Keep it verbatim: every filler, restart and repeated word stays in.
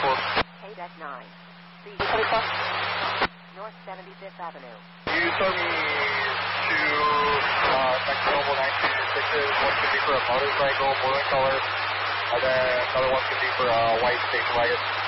four. K-Deck nine. Which one is that? North seventy-fifth Avenue. You told me to uh, next normal nine two sixes. One could be for a motorcycle, blue in color, and then another one could be for a white station wagon.